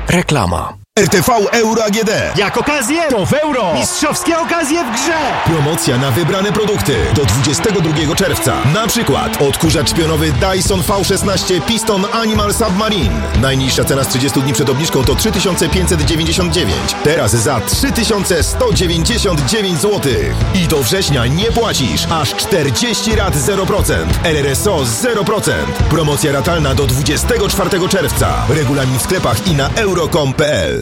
Reklama. RTV Euro AGD. Jak okazję, to w euro. Mistrzowskie okazje w grze. Promocja na wybrane produkty do 22 czerwca. Na przykład odkurzacz pionowy Dyson V16 Piston Animal Submarine. Najniższa cena z 30 dni przed obniżką to 3599. Teraz za 3199 zł. I do września nie płacisz. Aż 40 rat 0%. RRSO 0%. Promocja ratalna do 24 czerwca. Regulamin w sklepach i na euro.com.pl.